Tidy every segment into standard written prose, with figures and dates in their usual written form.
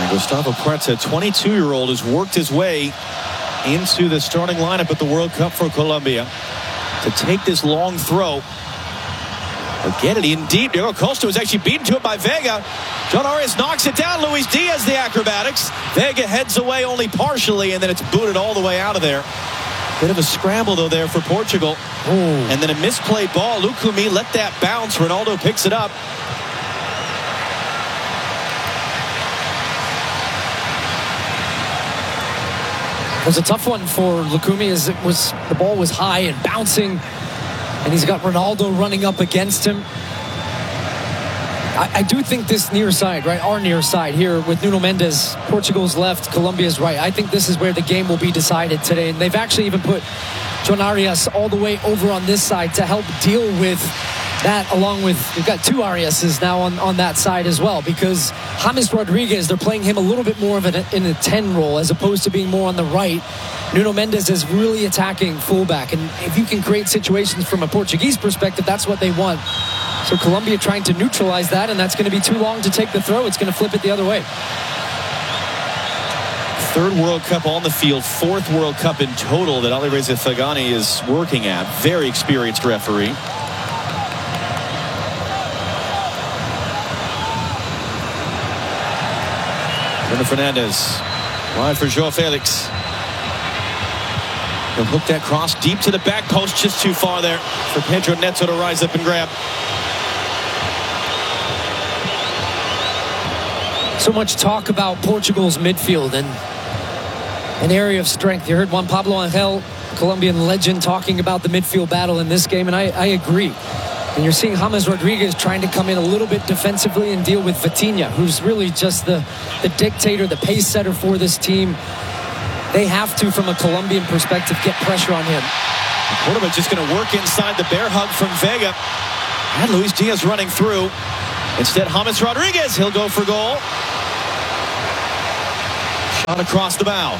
Gustavo Puerta, 22-year-old, has worked his way into the starting lineup at the World Cup for Colombia to take this long throw. But get it in deep. Diego Costa was actually beaten to it by Vega. John Arias knocks it down. Luis Diaz, the acrobatics. Vega heads away only partially, and then it's booted all the way out of there. Bit of a scramble, though, there for Portugal. Ooh. And then a misplayed ball. Lukumi let that bounce. Ronaldo picks it up. It was a tough one for Lukumi as the ball was high and bouncing, and he's got Ronaldo running up against him. I do think this near side, right, our near side here with Nuno Mendes, Portugal's left, Colombia's right, I think this is where the game will be decided today. And they've actually even put John Arias all the way over on this side to help deal with that, along with, we've got two Ariases now on that side as well, because James Rodriguez, they're playing him a little bit more of in a 10 role as opposed to being more on the right. Nuno Mendes is really attacking fullback, and if you can create situations from a Portuguese perspective, that's what they want. So Colombia trying to neutralize that, and that's going to be too long to take the throw. It's going to flip it the other way. Third World Cup on the field, fourth World Cup in total that Alireza Fagani is working at. Very experienced referee. Bruno Fernandes, wide for João Felix. He'll hook that cross deep to the back post, just too far there for Pedro Neto to rise up and grab. So much talk about Portugal's midfield and an area of strength. You heard Juan Pablo Angel, Colombian legend, talking about the midfield battle in this game, and I agree. And you're seeing James Rodriguez trying to come in a little bit defensively and deal with Vitinha, who's really just the dictator, the pace setter for this team. They have to, from a Colombian perspective, get pressure on him. Cordoba just going to work inside the bear hug from Vega. And Luis Diaz running through. Instead, James Rodriguez, he'll go for goal. Shot across the bow.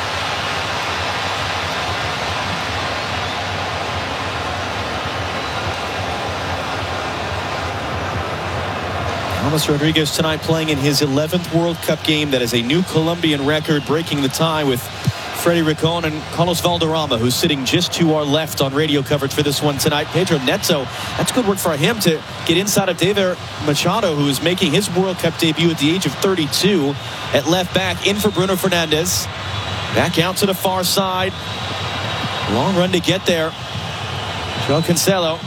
James Rodriguez tonight playing in his 11th World Cup game. That is a new Colombian record, breaking the tie with Freddy Rincon and Carlos Valderrama, who's sitting just to our left on radio coverage for this one tonight. Pedro Neto, that's good work for him to get inside of David Machado, who is making his World Cup debut at the age of 32 at left back, in for Bruno Fernandes. Back out to the far side. Long run to get there. João Cancelo.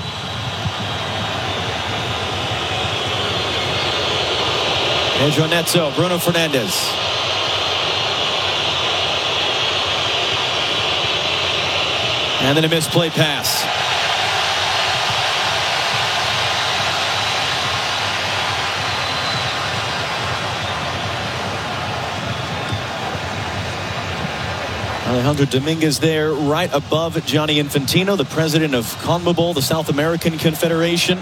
Pedro Neto, Bruno Fernandes. And then a misplayed pass. Alejandro Dominguez there, right above Gianni Infantino, the president of CONMEBOL, the South American Confederation.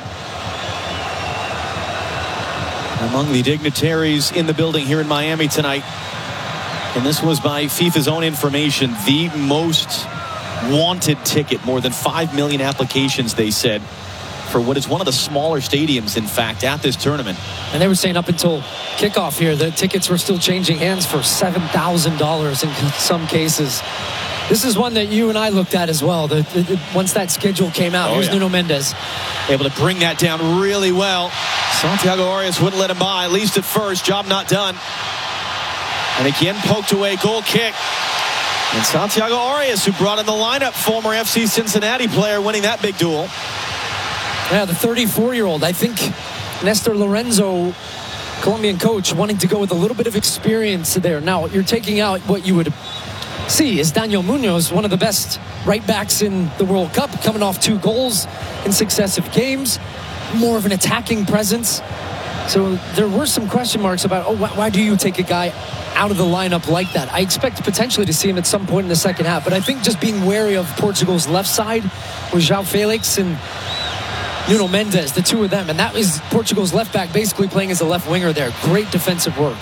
Among the dignitaries in the building here in Miami tonight. And this was, by FIFA's own information, the most wanted ticket. More than 5 million applications, they said, for what is one of the smaller stadiums, in fact, at this tournament. And they were saying up until kickoff here, the tickets were still changing hands for $7,000 in some cases. This is one that you and I looked at as well. Once that schedule came out, here's Nuno Mendes. Able to bring that down really well. Santiago Arias wouldn't let him by, at least at first. Job not done. And again, poked away, goal kick. And Santiago Arias, who brought in the lineup, former FC Cincinnati player, winning that big duel. Yeah, the 34-year-old. I think Nestor Lorenzo, Colombian coach, wanting to go with a little bit of experience there. Now, you're taking out what you would see is Daniel Munoz, one of the best right backs in the World Cup, coming off 2 goals in successive games. More of an attacking presence. So there were some question marks about, why do you take a guy out of the lineup like that? I expect potentially to see him at some point in the second half, but I think just being wary of Portugal's left side with João Felix and Nuno Mendes, the two of them, and that is Portugal's left back basically playing as a left winger there. Great defensive work.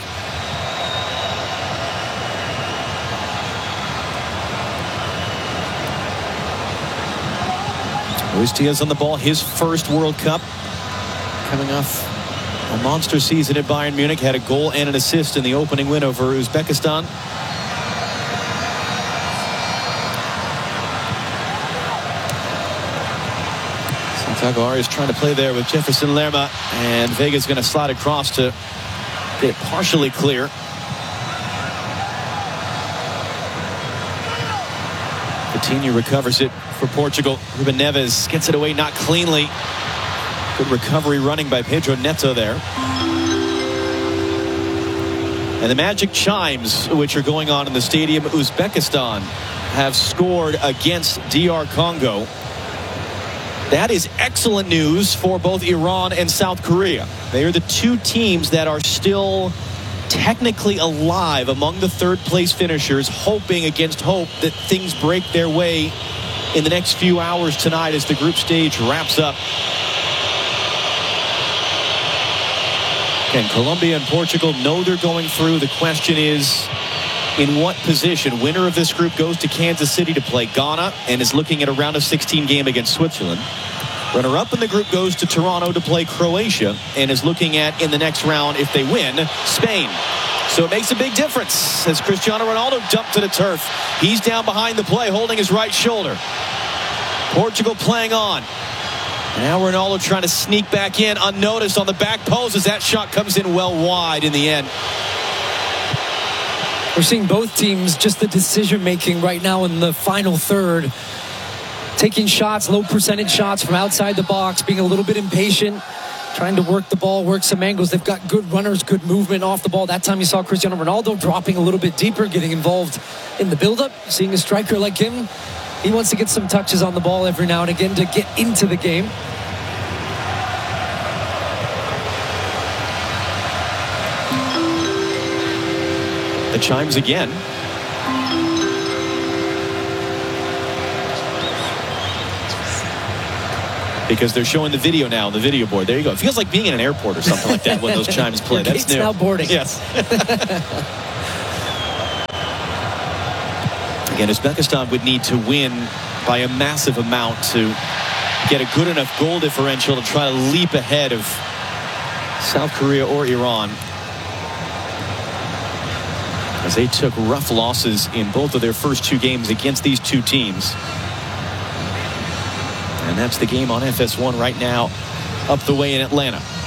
Luis Diaz on the ball, his first World Cup, coming off A monster season at Bayern Munich. Had a goal and an assist in the opening win over Uzbekistan. Santiago Arias trying to play there with Jefferson Lerma, and Vega's going to slide across to get it partially clear. Coutinho recovers it for Portugal. Ruben Neves gets it away, not cleanly. Good recovery running by Pedro Neto there. And the magic chimes, which are going on in the stadium, Uzbekistan have scored against DR Congo. That is excellent news for both Iran and South Korea. They are the two teams that are still technically alive among the third place finishers, hoping against hope that things break their way in the next few hours tonight as the group stage wraps up. Again, Colombia and Portugal know they're going through. The question is, in what position? Winner of this group goes to Kansas City to play Ghana and is looking at a round of 16 game against Switzerland. Runner-up in the group goes to Toronto to play Croatia and is looking at, in the next round, if they win, Spain. So it makes a big difference as Cristiano Ronaldo dumped to the turf. He's down behind the play, holding his right shoulder. Portugal playing on. And now Ronaldo trying to sneak back in unnoticed on the back post as that shot comes in well wide in the end. We're seeing both teams, just the decision-making right now in the final third. Taking shots, low percentage shots from outside the box, being a little bit impatient, trying to work the ball, work some angles. They've got good runners, good movement off the ball. That time you saw Cristiano Ronaldo dropping a little bit deeper, getting involved in the build-up. Seeing a striker like him, he wants to get some touches on the ball every now and again to get into the game. The chimes again. Because they're showing the video now on the video board. There you go. It feels like being in an airport or something like that when those chimes play. That's new. Now boarding. Yes. Again, Uzbekistan would need to win by a massive amount to get a good enough goal differential to try to leap ahead of South Korea or Iran, as they took rough losses in both of their first two games against these two teams. And that's the game on FS1 right now, up the way in Atlanta.